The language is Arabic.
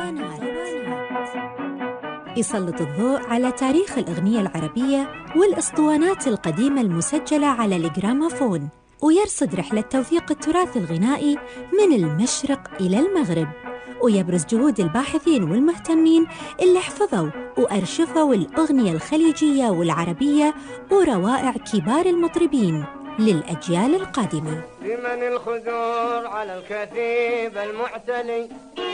يسلط الضوء على تاريخ الأغنية العربية والأسطوانات القديمة المسجلة على الجراموفون، ويرصد رحلة توثيق التراث الغنائي من المشرق إلى المغرب، ويبرز جهود الباحثين والمهتمين اللي حفظوا وأرشفوا الأغنية الخليجية والعربية وروائع كبار المطربين للأجيال القادمة. لمن الخدور على الكثيب المعتلي